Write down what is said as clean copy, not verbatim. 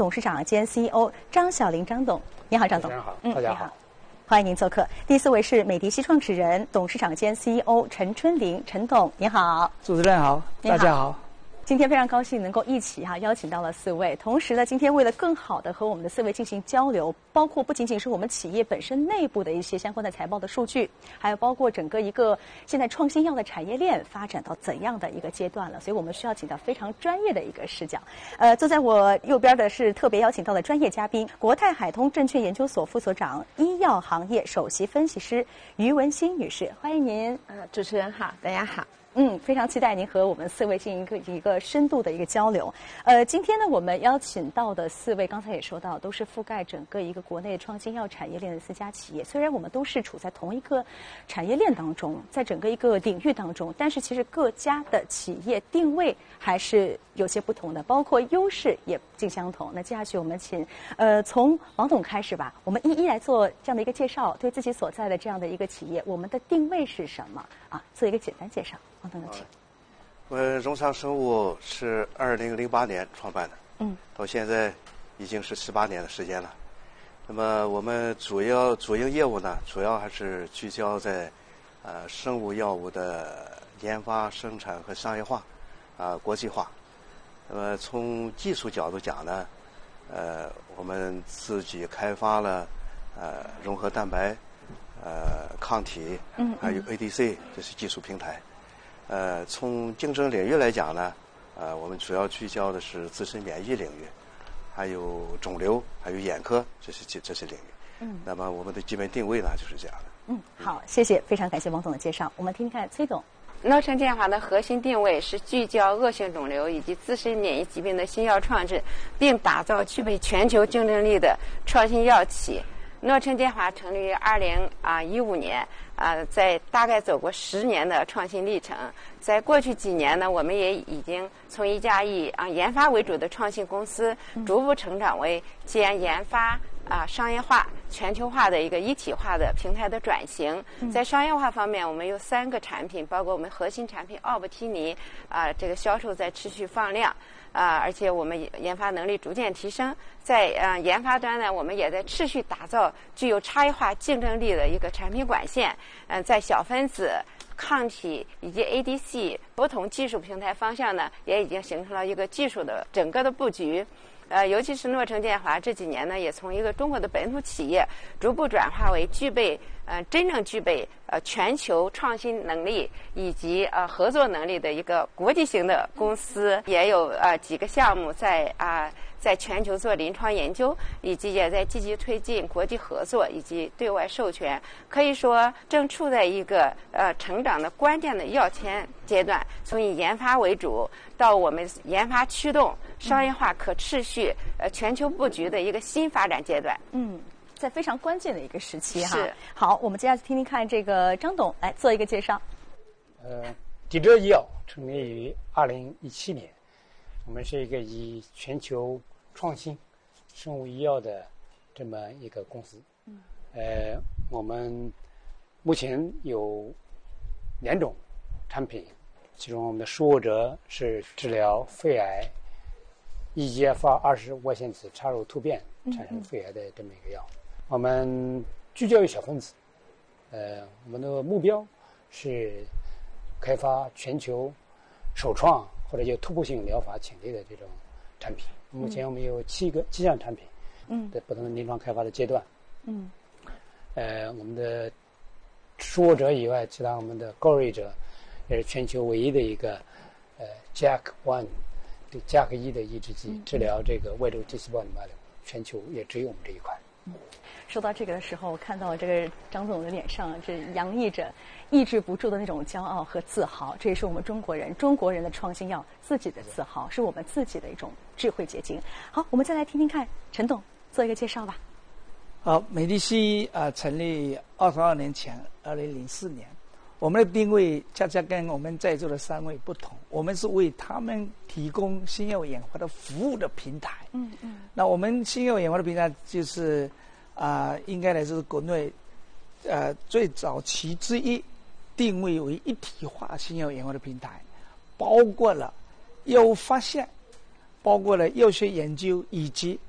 董事长兼 CEO 张晓玲张董。你好，张董。 好，大家好。 欢迎您做客。第4位是美迪西创始人、董事长兼 CEO 陈春林，陈董，你好。 主持人好，大家好。 今天非常高兴能够一起邀请到了4位，同时呢，今天为了更好的和我们的4位进行交流，包括不仅仅是我们企业本身内部的一些相关的财报的数据，还有包括整个一个现在创新药的产业链发展到怎样的一个阶段了，所以我们需要请到非常专业的一个视角。坐在我右边的是特别邀请到的专业嘉宾，国泰海通证券研究所副所长、医药行业首席分析师于文心女士，欢迎您。 主持人好，大家好。 非常期待您和我们4位进行一个深度的一个交流。今天呢，我们邀请到的4位，刚才也说到，都是覆盖整个一个国内创新药产业链的4家企业。虽然我们都是处在同一个产业链当中，在整个一个领域当中，但是其实各家的企业定位还是有些不同的，包括优势也不尽相同。那接下去我们请从王董开始吧，我们一一来做这样的一个介绍，对自己所在的这样的一个企业，我们的定位是什么啊？做一个简单介绍。王董有请。 荣昌生物是2008年创办的，到现在已经是18年的时间了。那么我们主营业务呢，主要还是聚焦在生物药物的研发、生产和商业化，国际化。那么从技术角度讲呢，我们自己开发了融合蛋白、抗体，还有 ADC， 这是技术平台。从竞争领域来讲呢，我们主要聚焦的是自身免疫领域，还有肿瘤，还有眼科，这些领域。那么我们的基本定位呢就是这样的。 好，谢谢，非常感谢王总的介绍。我们听听看崔总。 诺成健华的核心定位是聚焦恶性肿瘤以及自身免疫疾病的新药创制，并打造具备全球竞争力的创新药企。诺成健华成立于2015年，在大概走过10年的创新历程。在过去几年呢，我们也已经从一家以研发为主的创新公司，逐步成长为兼研发、商业化、全球化的一个一体化的平台的转型。在商业化方面，我们有3个产品，包括我们核心产品奥布替尼，这个销售在持续放量。而且我们研发能力逐渐提升，在研发端呢，我们也在持续打造具有差异化竞争力的一个产品管线。在小分子、抗体以及 ADC 不同技术平台方向呢，也已经形成了一个技术的整个的布局。尤其是诺成健华这几年呢，也从一个中国的本土企业逐步转化为真正具备全球创新能力以及合作能力的一个国际型的公司，也有几个项目在全球做临床研究，以及也在积极推进国际合作以及对外授权，可以说正处在一个成长的关键的要前阶段，从以研发为主到我们研发驱动、商业化、可持续、全球布局的一个新发展阶段。 在非常关键的一个时期哈。 是。 好，我们接下来听听看这个张董来做一个介绍。 迪哲医药成立于2017年，我们是一个以全球创新生物医药的这么一个公司。我们目前有2种产品，其中我们的舒沃哲是治疗肺癌 EGFR20 外线子插入突变产生肺癌的这么一个药。我们聚焦于小分子，我们的目标是开发全球首创或者有突破性疗法潜力的这种产品。目前我们有7项产品，在不同的临床开发的阶段。我们的舒沃哲以外，其他我们的高瑞哲也是全球唯一的一个JAK1 对 JAK1 的抑制剂，治疗这个外周支细胞淋巴瘤，全球也只有我们这一款。 说到这个的时候，看到这个张总的脸上这洋溢着抑制不住的那种骄傲和自豪，这也是我们中国人的创新药自己的自豪，是我们自己的一种智慧结晶。好，我们再来听听看陈董做一个介绍吧。 好，美迪西成立22年前，2004年，我们的定位恰恰跟我们在座的3位不同，我们是为他们提供新药研发的服务的平台。那我们新药研发的平台就是应该来说是国内最早期之一，定位为一体化新药研发的平台，包括了药物发现，包括了药学研究以及